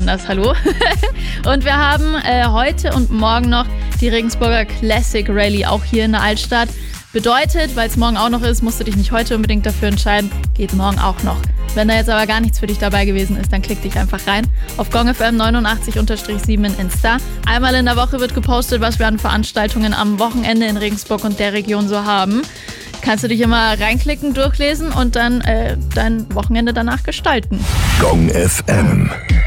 anders, hallo. Und wir haben heute und morgen noch die Regensburger Classic Rally, auch hier in der Altstadt. Bedeutet, weil es morgen auch noch ist, musst du dich nicht heute unbedingt dafür entscheiden, geht morgen auch noch. Wenn da jetzt aber gar nichts für dich dabei gewesen ist, dann klick dich einfach rein auf GongFM 89-7 in Insta. Einmal in der Woche wird gepostet, was wir an Veranstaltungen am Wochenende in Regensburg und der Region so haben. Kannst du dich immer reinklicken, durchlesen und dann dein Wochenende danach gestalten. GongFM